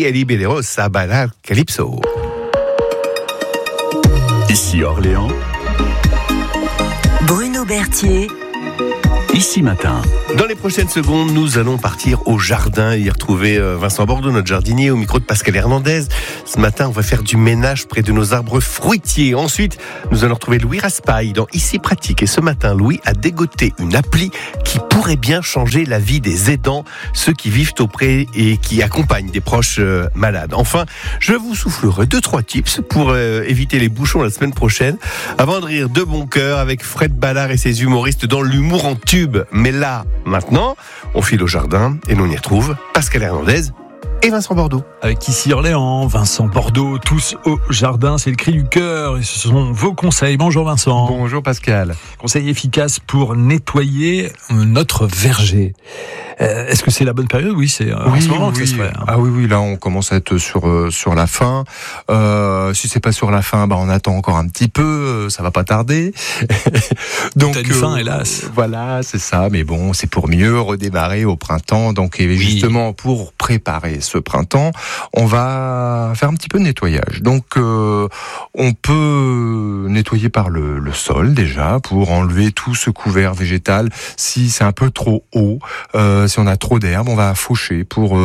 Maria Liberosa Bala Calypso. Ici Orléans, Bruno Berthier. Ici Matin. Dans les prochaines secondes, nous allons partir au jardin et y retrouver Vincent Bordeaux, notre jardinier, au micro de Pascal Hernandez. Ce matin, on va faire du ménage près de nos arbres fruitiers. Ensuite, nous allons retrouver Louis Raspail dans Ici Pratique. Et ce matin, Louis a dégoté une appli qui pourrait bien changer la vie des aidants, ceux qui vivent auprès et qui accompagnent des proches malades. Enfin, je vous soufflerai 2-3 tips pour éviter les bouchons la semaine prochaine, avant de rire de bon cœur avec Fred Ballard et ses humoristes dans l'humour en tube. Mais là, maintenant, on file au jardin et l'on y retrouve Pascal Hernandez et Vincent Bordeaux. Avec Ici Orléans, Vincent Bordeaux, tous au jardin, c'est le cri du cœur et ce sont vos conseils. Bonjour Vincent. Bonjour Pascal. Conseils efficaces pour nettoyer notre verger. Est-ce que c'est la bonne période ? Oui, c'est en ce moment que ça se fait. Ah oui, là on commence à être sur la fin. Si c'est pas sur la fin, on attend encore un petit peu, ça va pas tarder. Donc t'as une fin, hélas. Voilà, c'est ça, mais bon, c'est pour mieux redémarrer au printemps. Donc justement pour préparer ce printemps, on va faire un petit peu de nettoyage. Donc on peut nettoyer par le sol déjà pour enlever tout ce couvert végétal. Si c'est un peu trop haut, si on a trop d'herbe, on va faucher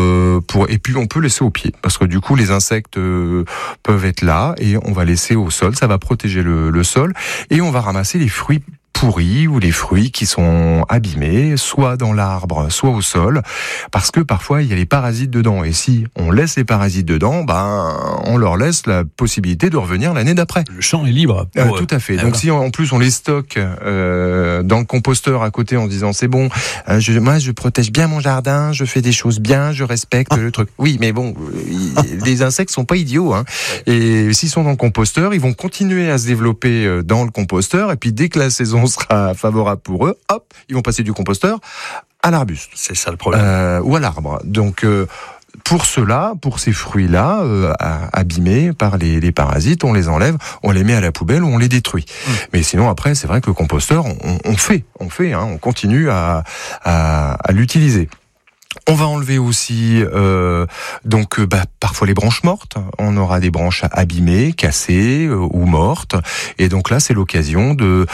et puis on peut laisser au pied parce que du coup les insectes peuvent être là et on va laisser au sol, ça va protéger le sol et on va ramasser les fruits pourris ou les fruits qui sont abîmés, soit dans l'arbre, soit au sol, parce que parfois il y a les parasites dedans. Et si on laisse les parasites dedans, on leur laisse la possibilité de revenir l'année d'après. Le champ est libre. Tout à fait. Donc si en plus on les stocke dans le composteur à côté en disant c'est bon, moi je protège bien mon jardin, je fais des choses bien, je respecte le truc. Oui, mais bon, les insectes sont pas idiots, hein. Et s'ils sont dans le composteur, ils vont continuer à se développer dans le composteur. Et puis dès que la saison sera favorable pour eux, hop, ils vont passer du composteur à l'arbuste. C'est ça le problème. Ou à l'arbre. Donc pour cela, pour ces fruits-là abîmés par les parasites, on les enlève, on les met à la poubelle ou on les détruit. Mais sinon après, c'est vrai que le composteur, on continue à l'utiliser. On va enlever aussi parfois les branches mortes. On aura des branches abîmées, cassées ou mortes, et donc là c'est l'occasion de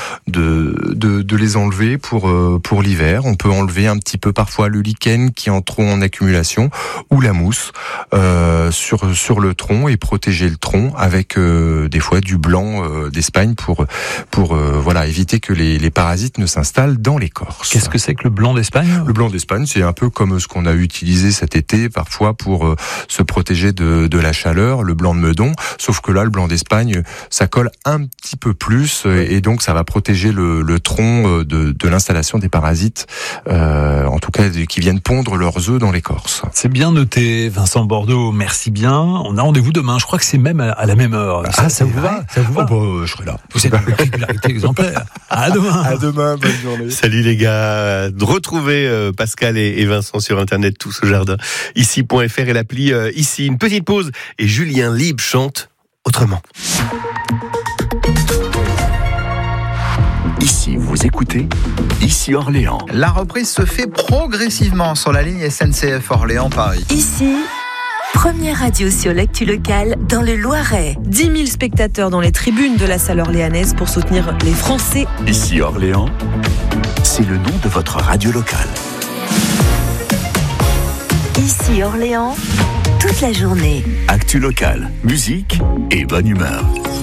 les enlever pour l'hiver. On peut enlever un petit peu parfois le lichen qui est trop en accumulation ou la mousse sur le tronc et protéger le tronc avec des fois du blanc d'Espagne pour éviter que les parasites ne s'installent dans l'écorce. Qu'est-ce que c'est que le blanc d'Espagne ? Le blanc d'Espagne, c'est un peu comme ce qu'on a utilisé cet été parfois pour se protéger de la chaleur, le blanc de Meudon, sauf que là le blanc d'Espagne ça colle un petit peu plus et donc ça va protéger le tronc de l'installation des parasites, en tout cas qui viennent pondre leurs œufs dans l'écorce. C'est bien noté Vincent Bordeaux, merci bien. On a rendez-vous demain, je crois que c'est même à la même heure. Ça vous va ? Ça vous va ? Je serai là. Vous êtes une régularité exemplaire. À demain. À demain, bonne journée. Salut les gars, de retrouver Pascal et Vincent sur Internet, tous au jardin, ici.fr et l'appli Ici. Une petite pause et Julien Libre chante autrement. Ici vous écoutez, Ici Orléans. La reprise se fait progressivement sur la ligne SNCF Orléans-Paris. Ici, première radio sur l'actu locale dans le Loiret. 10 000 spectateurs dans les tribunes de la salle orléanaise pour soutenir les Français. Ici Orléans, c'est le nom de votre radio locale. Ici Orléans, toute la journée. Actu locale, musique et bonne humeur.